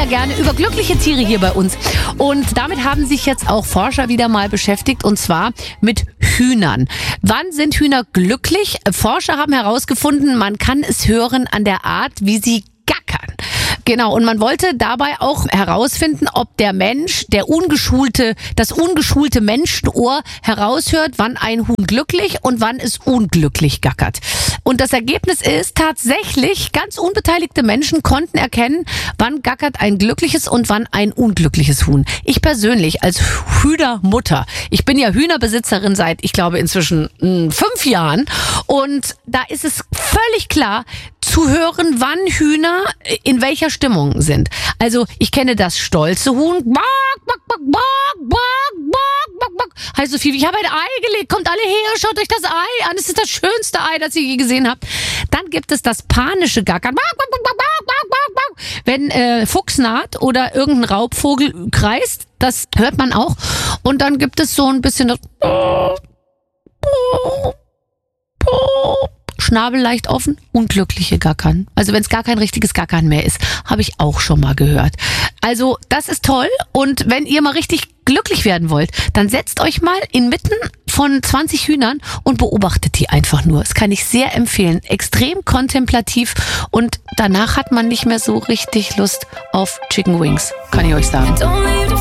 ja gerne über glückliche Tiere hier bei uns. Und damit haben sich jetzt auch Forscher wieder mal beschäftigt, und zwar mit Hühnern. Wann sind Hühner glücklich? Forscher haben herausgefunden, man kann es hören an der Art, wie sie gackern. Genau, und man wollte dabei auch herausfinden, ob der Mensch, das ungeschulte Menschenohr heraushört, wann ein Huhn glücklich und wann es unglücklich gackert. Und das Ergebnis ist tatsächlich, ganz unbeteiligte Menschen konnten erkennen, wann gackert ein glückliches und wann ein unglückliches Huhn. Ich persönlich als Hühnermutter, ich bin ja Hühnerbesitzerin seit, ich glaube, inzwischen 5 Jahren, und da ist es völlig klar, zu hören, wann Hühner in welcher Stimmung sind. Also ich kenne das stolze Huhn. Bak, bak, bak, bak, bak, bak, bak. Heißt so viel wie, ich habe ein Ei gelegt, kommt alle her, schaut euch das Ei an. Es ist das schönste Ei, das ihr je gesehen habt. Dann gibt es das panische Gackern. Bak, bak, bak, bak, bak, bak, bak. Wenn Fuchs naht oder irgendein Raubvogel kreist, das hört man auch. Und dann gibt es so ein bisschen das Schnabel leicht offen, unglückliche Gackern. Also wenn es gar kein richtiges Gackern mehr ist, habe ich auch schon mal gehört. Also das ist toll, und wenn ihr mal richtig glücklich werden wollt, dann setzt euch mal inmitten von 20 Hühnern und beobachtet die einfach nur. Das kann ich sehr empfehlen. Extrem kontemplativ, und danach hat man nicht mehr so richtig Lust auf Chicken Wings, kann ich euch sagen.